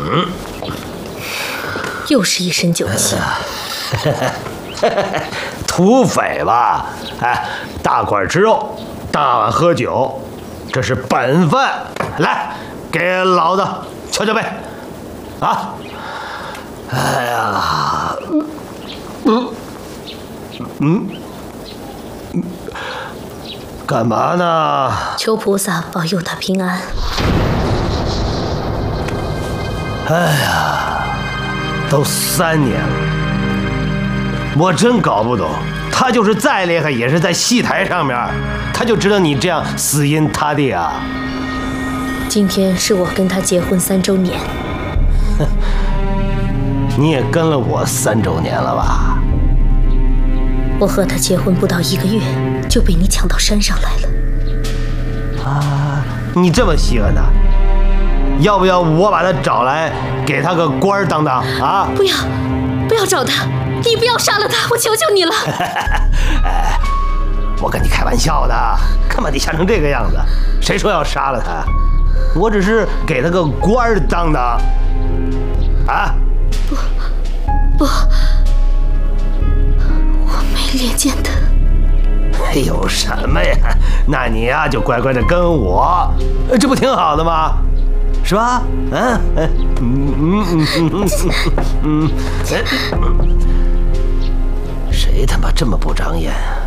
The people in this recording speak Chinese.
又是一身酒气。 土匪吧？哎，大块吃肉，大碗喝酒，这是本分。来，给老子敲敲背，啊！哎呀，干嘛呢？ 求菩萨保佑他平安。 哎呀，都3年了，我真搞不懂，他就是再厉害，也是在戏台上面，他就知道你这样死阴塌地啊。 今天是我跟他结婚3周年。 你也跟了我3周年了吧？ 我和他结婚不到1个月，就被你抢到山上来了。 啊，你这么稀罕他？要不要我把他找来，给他个官当当啊？ 不要，不要找他！你不要杀了他，我求求你了！ 哎，我跟你开玩笑的，干嘛你吓成这个样子？谁说要杀了他？我只是给他个官当当。啊？ 不，我没脸见他。 哎呦，什么呀？那你呀就乖乖的跟我，这不挺好的吗？是吧？谁他妈这么不长眼？